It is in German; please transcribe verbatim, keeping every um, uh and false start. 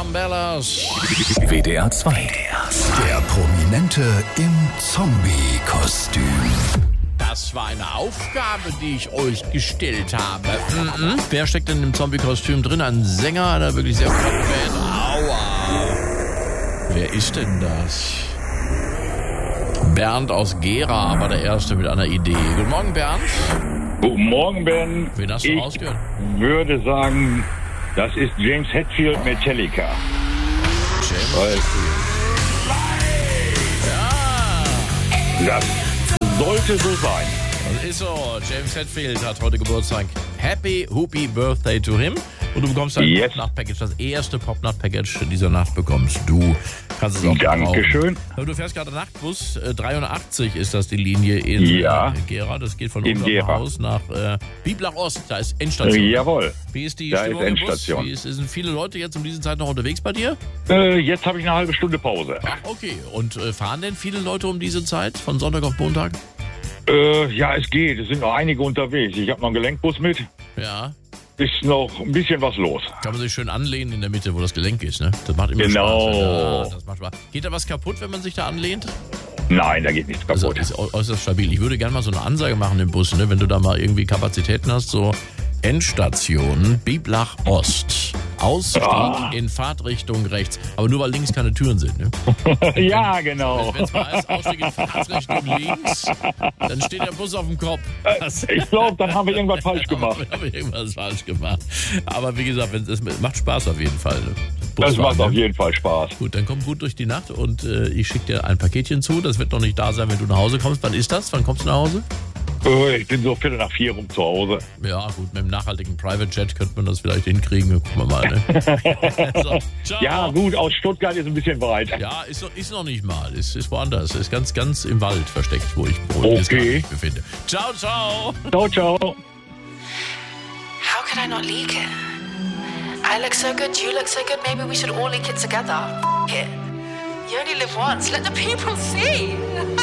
Umbrellas. W D R zwei. Der Prominente im Zombie-Kostüm. Das war eine Aufgabe, die ich euch gestellt habe. Mhm. Wer steckt denn im Zombie-Kostüm drin? Ein Sänger einer wirklich sehr bekannten Band. Aua. Wer ist denn das? Bernd aus Gera war der Erste mit einer Idee. Guten Morgen, Bernd. Guten Morgen, Ben. Wen hast du ich rausgehört? würde sagen, das ist James Hetfield, Metallica. James Weil Ja, das sollte so sein. das ist so. James Hetfield hat heute Geburtstag. Happy Hoopy Birthday to him. Und du bekommst ein Yes. Pop-Nacht-Package. Das erste Pop-Nacht-Package dieser Nacht bekommst du. Kannst es auch Dankeschön. gebrauchen. Du fährst gerade Nachtbus. Äh, dreiundachtzig ist das die Linie in Ja. äh, Gera. Das geht von In unserem Gera. Haus nach äh, Bieblach Ost. Da ist Endstation. Jawohl. Wie ist die Da Stimmung ist im Bus? Endstation. Wie ist, sind viele Leute jetzt um diese Zeit noch unterwegs bei dir? Äh, jetzt habe ich eine halbe Stunde Pause. Ach, okay. Und äh, fahren denn viele Leute um diese Zeit? Von Sonntag auf Montag? Äh, ja, es geht. Es sind noch einige unterwegs. Ich habe noch einen Gelenkbus mit. Ja. Ist noch ein bisschen was los. Kann man sich schön anlehnen in der Mitte, wo das Gelenk ist, ne? Das macht immer Genau. Spaß. Ja, das macht Spaß. Geht da was kaputt, wenn man sich da anlehnt? Nein, da geht nichts Also kaputt. ist äu- äußerst stabil. Ich würde gerne mal so eine Ansage machen im Bus, ne? Wenn du da mal irgendwie Kapazitäten hast, so Endstation Bieblach Ost. Ausstieg Ah. in Fahrtrichtung rechts. Aber nur weil links keine Türen sind, ne? ja, genau. Wenn es mal heißt, Ausstieg in Fahrtrichtung links, dann steht der Bus auf dem Kopf. Das- Ich glaube, dann haben wir irgendwas falsch gemacht. Dann habe ich irgendwas falsch gemacht. Aber wie gesagt, wenn- es macht Spaß auf jeden Fall. Das Busfahren, macht auf ne? jeden Fall Spaß. Gut, dann komm gut durch die Nacht und äh, ich schicke dir ein Paketchen zu. Das wird noch nicht da sein, wenn du nach Hause kommst. Wann ist das? Wann kommst du nach Hause? Äh, Ich bin so Viertel nach vier rum zu Hause. Ja, gut, mit dem nachhaltigen Private Jet könnte man das vielleicht hinkriegen. Gucken wir mal, ne? So, ciao. Ja, gut, aus Stuttgart ist ein bisschen weit. Ja, ist, noch- ist noch nicht mal. Ist, ist woanders. Ist ganz, ganz im Wald versteckt, wo ich, wo ich mich Okay. gerade befinde. Ciao, ciao. Ciao, ciao. How could I not leak it? I look so good, you look so good, maybe we should all leak it together. F- it. You only live once, let the people see.